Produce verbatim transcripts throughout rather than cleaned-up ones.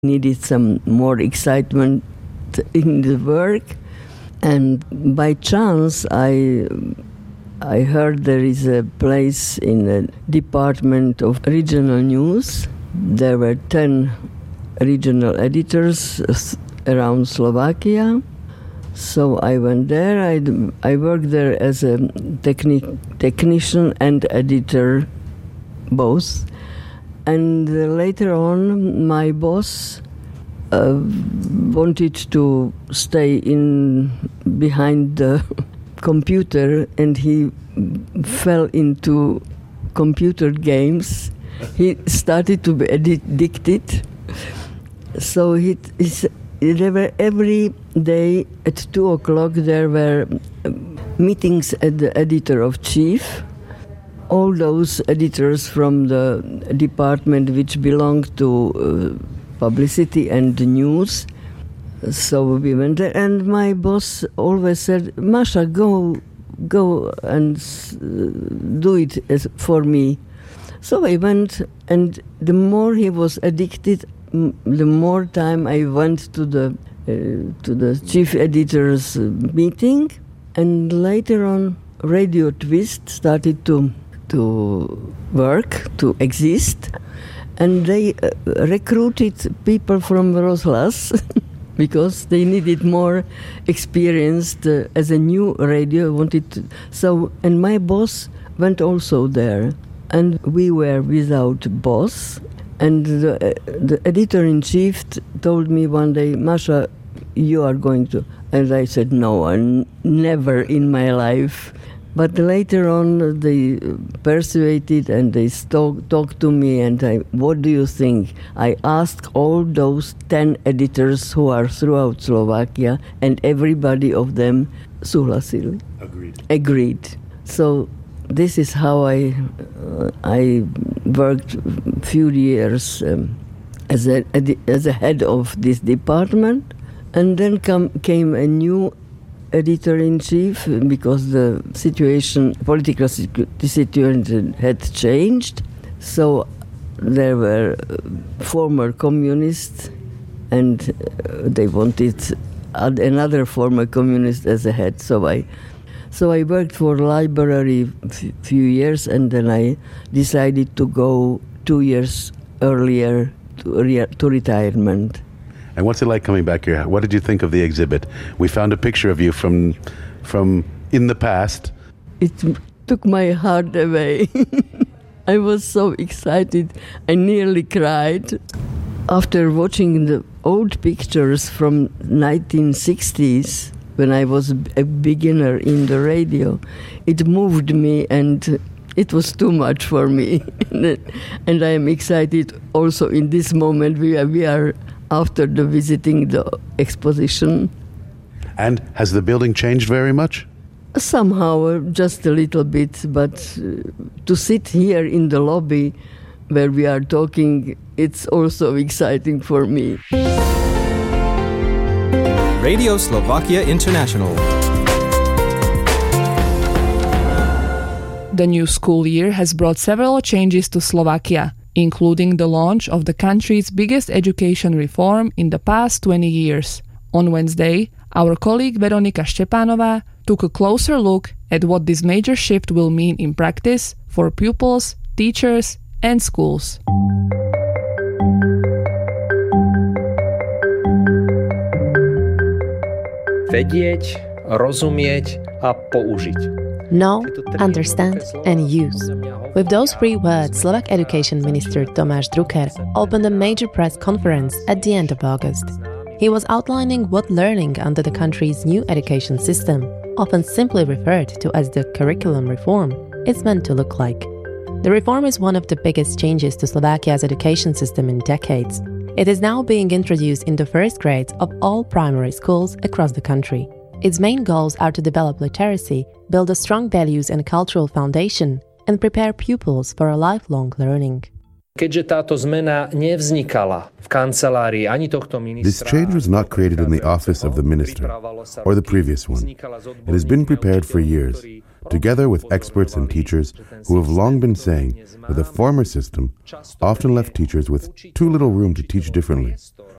Needed some more excitement in the work, and by chance I I heard there is a place in the Department of Regional News. There were ten regional editors around Slovakia. So I went there. I, I worked there as a techni- technician and editor, both. And uh, later on, my boss uh, wanted to stay in behind the computer, and he fell into computer games. He started to be addicted. So he, he there were every day at two o'clock there were meetings at the editor of chief. All those editors from the department which belonged to uh, publicity and news. So we went there, and my boss always said, Masha, go go and uh, do it as for me. So I went, and the more he was addicted, m- the more time I went to the uh, to the chief editor's meeting. And later on, Radio Twist started to to work, to exist, and they uh, recruited people from Rozhlas because they needed more experienced uh, as a new radio. Wanted to, so, and my boss went also there, and we were without boss. And the, uh, the editor-in-chief t- told me one day, Masha, you are going to, and I said, no, n- never in my life. But later on, they persuaded and they talk, talked to me, and I, what do you think? I asked all those ten editors who are throughout Slovakia, and everybody of them súhlasil. Agreed. Agreed. So this is how I uh, I worked a few years um, as a as a head of this department, and then come, came a new editor-in-chief because the situation, political situation had changed. So there were former communists, and they wanted another former communist as a head. So I, so I worked for library a few years, and then I decided to go two years earlier to, re- to retirement. And what's it like coming back here? What did you think of the exhibit? We found a picture of you from from in the past. It took my heart away. I was so excited. I nearly cried. After watching the old pictures from nineteen sixties, when I was a beginner in the radio, it moved me, and it was too much for me. And I am excited also in this moment. We are, we are after the visiting the exposition. And has the building changed very much? Somehow, uh, just a little bit, but uh, to sit here in the lobby where we are talking, it's also exciting for me. Radio Slovakia International. The new school year has brought several changes to Slovakia, including the launch of the country's biggest education reform in the past twenty years. On Wednesday, our colleague Veronika Štepanová took a closer look at what this major shift will mean in practice for pupils, teachers, and schools. Vedieť, rozumieť a použiť. Know, understand, and use. With those three words, Slovak Education Minister Tomáš Drucker opened a major press conference at the end of August. He was outlining what learning under the country's new education system, often simply referred to as the curriculum reform, is meant to look like. The reform is one of the biggest changes to Slovakia's education system in decades. It is now being introduced in the first grades of all primary schools across the country. Its main goals are to develop literacy, build a strong values and cultural foundation, and prepare pupils for a lifelong learning. Keďže táto zmena nevznikala v kancelárii ani tohto ministra. This change was not created in the office of the minister or the previous one. It has been prepared for years, together with experts and teachers who have long been saying that the former system often left teachers with too little room to teach differently,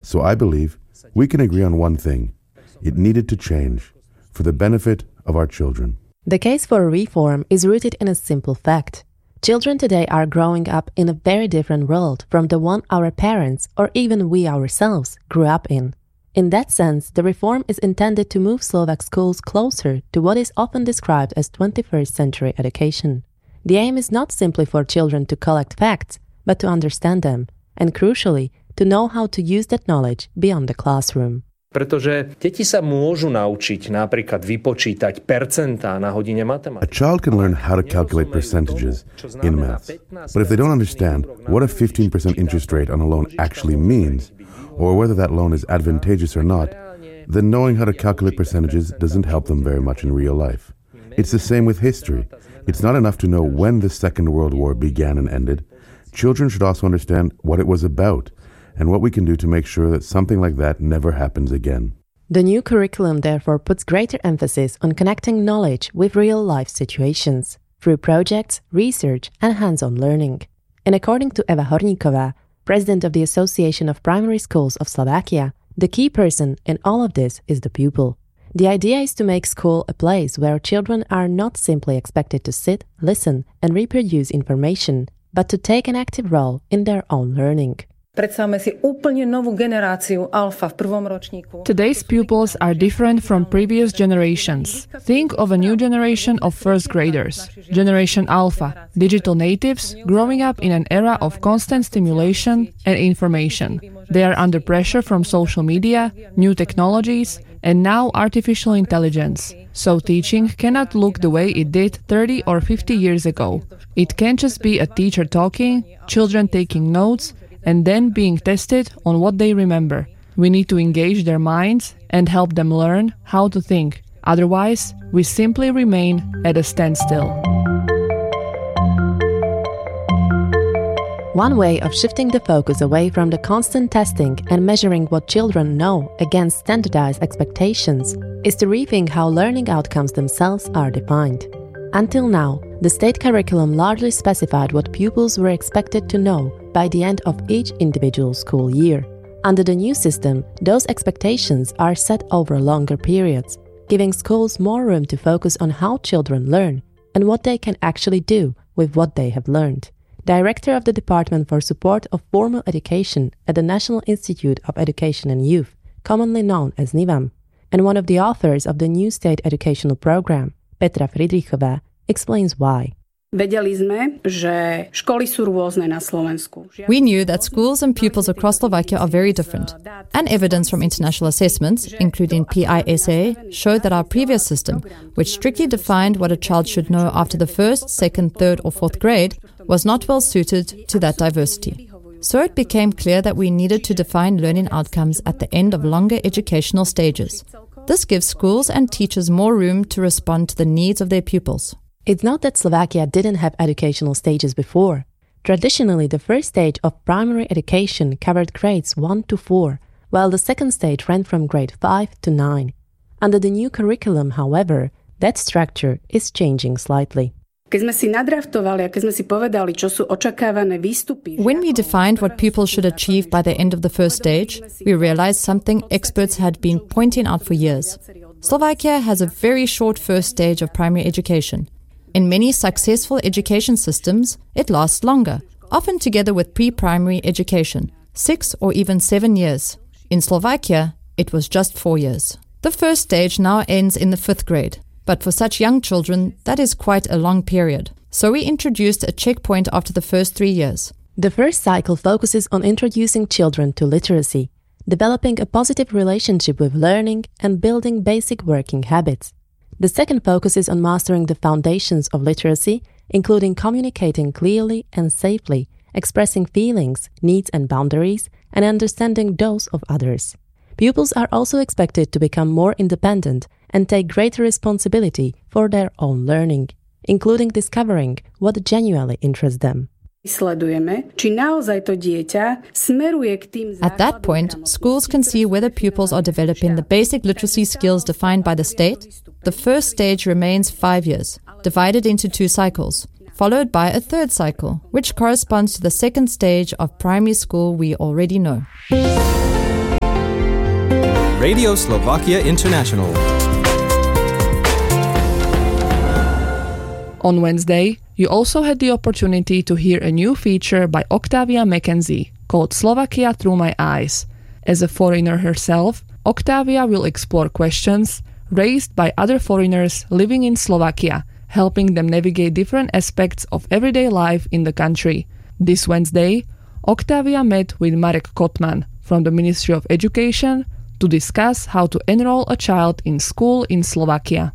So I believe we can agree on one thing. It needed to change for the benefit of our children. The case for reform is rooted in a simple fact. Children today are growing up in a very different world from the one our parents or even we ourselves grew up in. In that sense, the reform is intended to move Slovak schools closer to what is often described as twenty-first century education. The aim is not simply for children to collect facts, but to understand them, and crucially, to know how to use that knowledge beyond the classroom. Pretože deti sa môžu naučiť napríklad vypočítať percentá na hodine matematiky. A child can learn how to calculate percentages in maths, but if they don't understand what a fifteen percent interest rate on a loan actually means, or whether that loan is advantageous or not, then knowing how to calculate percentages doesn't help them very much in real life. It's the same with history. It's not enough to know when the Second World War began and ended. Children should also understand what it was about, and what we can do to make sure that something like that never happens again. The new curriculum therefore puts greater emphasis on connecting knowledge with real-life situations through projects, research and hands-on learning. And according to Eva Horníková, president of the Association of Primary Schools of Slovakia, the key person in all of this is the pupil. The idea is to make school a place where children are not simply expected to sit, listen and reproduce information, but to take an active role in their own learning. Predstavme si úplne novú generáciu alfa v prvom ročníku. Today's pupils are different from previous generations. Think of a new generation of first graders, Generation Alpha, digital natives growing up in an era of constant stimulation and information. They are under pressure from social media, new technologies, and now artificial intelligence. So teaching cannot look the way it did thirty or fifty years ago. It can't just be a teacher talking, children taking notes, and then being tested on what they remember. We need to engage their minds and help them learn how to think. Otherwise, we simply remain at a standstill. One way of shifting the focus away from the constant testing and measuring what children know against standardized expectations is to rethink how learning outcomes themselves are defined. Until now, the state curriculum largely specified what pupils were expected to know by the end of each individual school year. Under the new system, those expectations are set over longer periods, giving schools more room to focus on how children learn and what they can actually do with what they have learned. Director of the Department for Support of Formal Education at the National Institute of Education and Youth, commonly known as NIVAM, and one of the authors of the new state educational program, Petra Friedrichová, explains why. Vedeli sme, že školy sú rôzne na Slovensku. We knew that schools and pupils across Slovakia are very different. And evidence from international assessments, including P I S A, showed that our previous system, which strictly defined what a child should know after the first, second, third or fourth grade, was not well suited to that diversity. So it became clear that we needed to define learning outcomes at the end of longer educational stages. This gives schools and teachers more room to respond to the needs of their pupils. It's not that Slovakia didn't have educational stages before. Traditionally, the first stage of primary education covered grades one to four, while the second stage ran from grade five to nine. Under the new curriculum, however, that structure is changing slightly. Keď sme si nadraftovali a keď sme si povedali, čo sú očakávané výstupy. When we defined what pupils should achieve by the end of the first stage, we realized something experts had been pointing out for years. Slovakia has a very short first stage of primary education. In many successful education systems, it lasts longer, often together with pre-primary education, six or even seven years. In Slovakia, it was just four years. The first stage now ends in the fifth grade, but for such young children, that is quite a long period. So we introduced a checkpoint after the first three years. The first cycle focuses on introducing children to literacy, developing a positive relationship with learning and building basic working habits. The second focuses on mastering the foundations of literacy, including communicating clearly and safely, expressing feelings, needs and boundaries, and understanding those of others. Pupils are also expected to become more independent and take greater responsibility for their own learning, including discovering what genuinely interests them. Sledujeme, či naozaj to dieťa smeruje k tým základom. At that point, schools can see whether pupils are developing the basic literacy skills defined by the state. The first stage remains five years, divided into two cycles, followed by a third cycle, which corresponds to the second stage of primary school we already know. Radio Slovakia International. On Wednesday, you also had the opportunity to hear a new feature by Octavia Mackenzie called Slovakia Through My Eyes. As a foreigner herself, Octavia will explore questions raised by other foreigners living in Slovakia, helping them navigate different aspects of everyday life in the country. This Wednesday, Octavia met with Marek Kotman from the Ministry of Education to discuss how to enroll a child in school in Slovakia.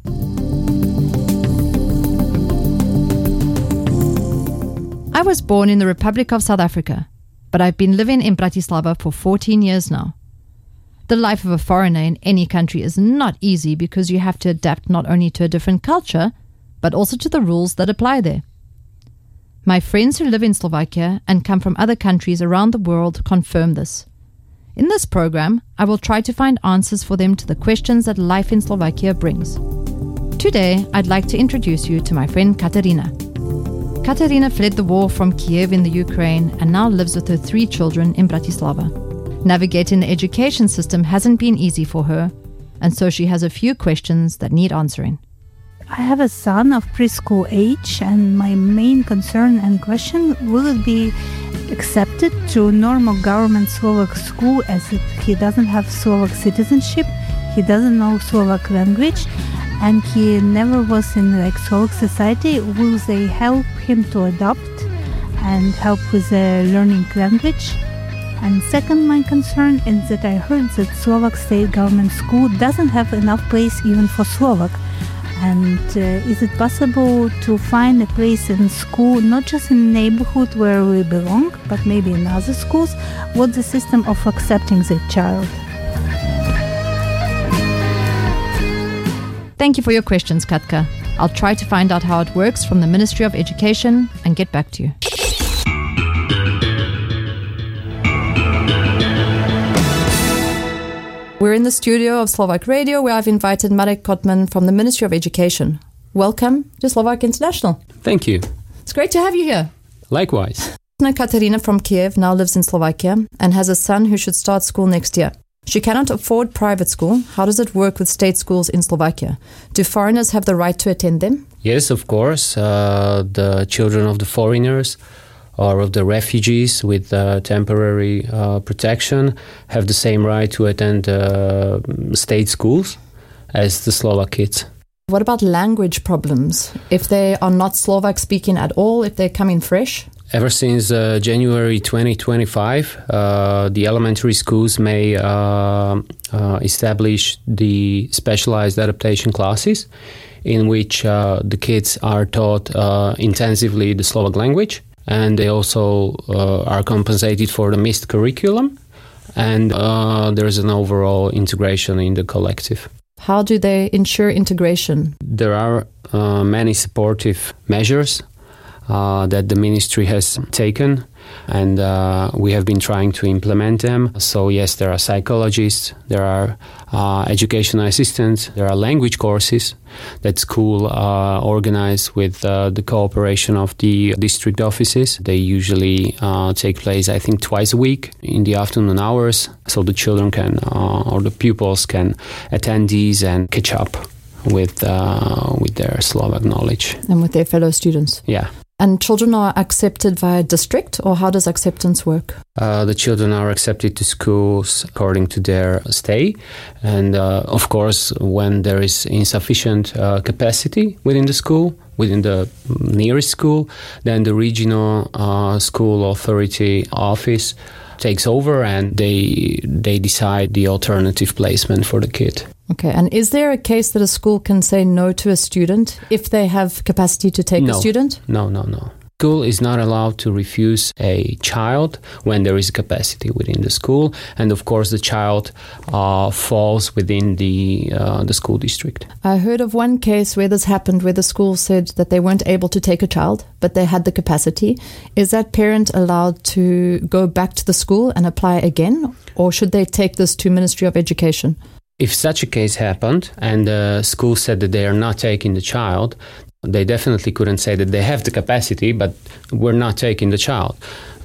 I was born in the Republic of South Africa, but I've been living in Bratislava for fourteen years now. The life of a foreigner in any country is not easy because you have to adapt not only to a different culture, but also to the rules that apply there. My friends who live in Slovakia and come from other countries around the world confirm this. In this program, I will try to find answers for them to the questions that life in Slovakia brings. Today, I'd like to introduce you to my friend Katerina. Katerina fled the war from Kiev in the Ukraine and now lives with her three children in Bratislava. Navigating the education system hasn't been easy for her, and so she has a few questions that need answering. I have a son of preschool age, and my main concern and question, will it be accepted to normal government Slovak school as it, he doesn't have Slovak citizenship, he doesn't know Slovak language, and he never was in like Slovak society. Will they help him to adopt and help with uh, learning language? And second, my concern is that I heard that Slovak state government school doesn't have enough place even for Slovak. And uh, is it possible to find a place in school, not just in the neighborhood where we belong, but maybe in other schools? What's the system of accepting the child? Thank you for your questions, Katka. I'll try to find out how it works from the Ministry of Education and get back to you. We're in the studio of Slovak Radio, where I've invited Marek Kotman from the Ministry of Education. Welcome to Slovak International. Thank you. It's great to have you here. Likewise. Katerina from Kiev now lives in Slovakia and has a son who should start school next year. She cannot afford private school. How does it work with state schools in Slovakia? Do foreigners have the right to attend them? Yes, of course. Uh, the children of the foreigners or of the refugees with uh, temporary uh, protection have the same right to attend uh, state schools as the Slovak kids. What about language problems? If they are not Slovak speaking at all, if they're coming fresh? Ever since uh, January twenty twenty-five, uh, the elementary schools may uh, uh, establish the specialized adaptation classes in which uh, the kids are taught uh, intensively the Slovak language, and they also uh, are compensated for the missed curriculum, and uh, there's an overall integration in the collective. How do they ensure integration? There are uh, many supportive measures Uh, that the ministry has taken, and uh, we have been trying to implement them. So yes, there are psychologists, there are uh, educational assistants, there are language courses that school uh, organize with uh, the cooperation of the district offices. They usually uh, take place, I think, twice a week in the afternoon hours, so the children can, uh, or the pupils can attend these and catch up with uh, with their Slovak knowledge. And with their fellow students. Yeah. And children are accepted via district, or how does acceptance work? Uh, the children are accepted to schools according to their stay. And uh, of course, when there is insufficient uh, capacity within the school, within the nearest school, then the regional uh, school authority office takes over and they they decide the alternative placement for the kid. Okay, and is there a case that a school can say no to a student if they have capacity to take no. a student? No, no, no. School is not allowed to refuse a child when there is capacity within the school, and of course the child uh, falls within the uh, the school district. I heard of one case where this happened, where the school said that they weren't able to take a child, but they had the capacity. Is that parent allowed to go back to the school and apply again, or should they take this to Ministry of Education? If such a case happened and the school said that they are not taking the child, they definitely couldn't say that they have the capacity, but we're not taking the child.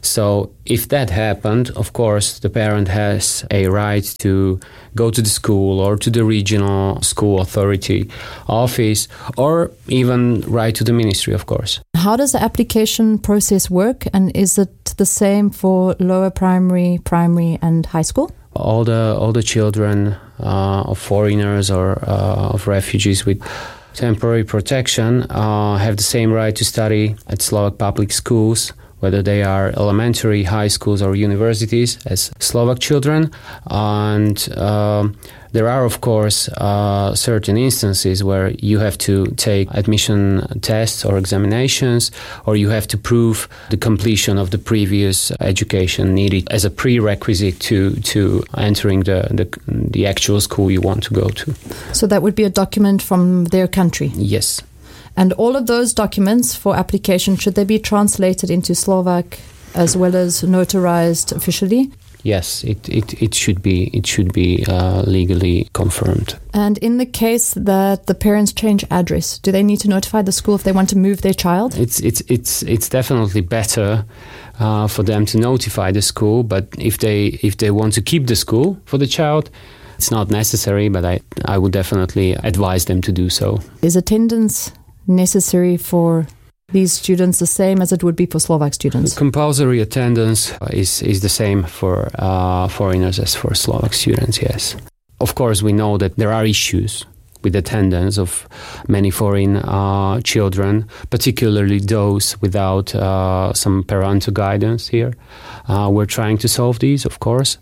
So if that happened, of course, the parent has a right to go to the school or to the regional school authority office, or even write to the ministry, of course. How does the application process work, and is it the same for lower primary, primary and high school? All the all the children uh, of foreigners or uh, of refugees with temporary protection uh, have the same right to study at Slovak public schools, whether they are elementary, high schools or universities, as Slovak children. And um, there are, of course, uh, certain instances where you have to take admission tests or examinations, or you have to prove the completion of the previous education needed as a prerequisite to, to entering the, the, the actual school you want to go to. So that would be a document from their country? Yes. And all of those documents for application, should they be translated into Slovak as well as notarized officially? Yes, it, it, it should be it should be uh, legally confirmed. And in the case that the parents change address, do they need to notify the school if they want to move their child? It's it's it's it's definitely better uh, for them to notify the school. But if they if they want to keep the school for the child, it's not necessary. But I I would definitely advise them to do so. Is attendance necessary for these students the same as it would be for Slovak students? Compulsory attendance is, is the same for uh, foreigners as for Slovak students, yes. Of course, we know that there are issues with attendance of many foreign uh, children, particularly those without uh, some parental guidance here. Uh, we're trying to solve these, of course.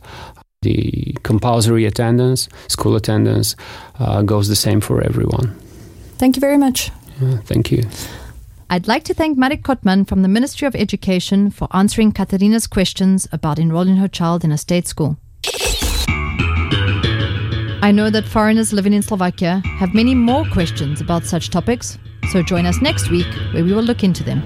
The compulsory attendance, school attendance, uh, goes the same for everyone. Thank you very much. Uh, thank you. I'd like to thank Marek Kotman from the Ministry of Education for answering Katarina's questions about enrolling her child in a state school. I know that foreigners living in Slovakia have many more questions about such topics, so join us next week where we will look into them.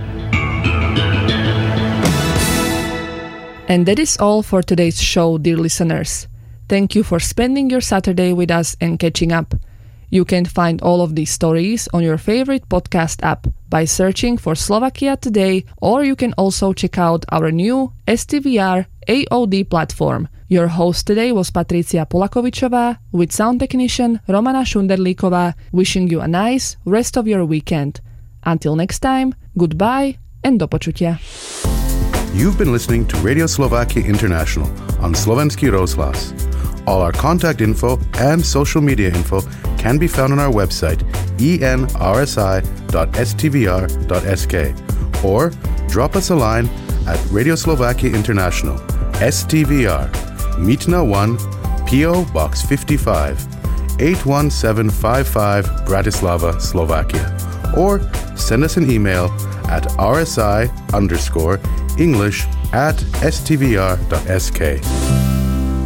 And that is all for today's show, dear listeners. Thank you for spending your Saturday with us and catching up. You can find all of these stories on your favorite podcast app by searching for Slovakia Today, or you can also check out our new S T V R A O D platform. Your host today was Patricia Polakovičová with sound technician Romana Šunderlíková, wishing you a nice rest of your weekend. Until next time, goodbye and do počutia. You've been listening to Radio Slovakia International on Slovenský rozhlas. All our contact info and social media info can be found on our website e n r s i dot s t v r dot s k, or drop us a line at Radio Slovakia International, S T V R, Mýtna one, P O Box fifty-five, eight one seven five five, Bratislava, Slovakia. Or send us an email at rsi underscore English at s t v r dot s k.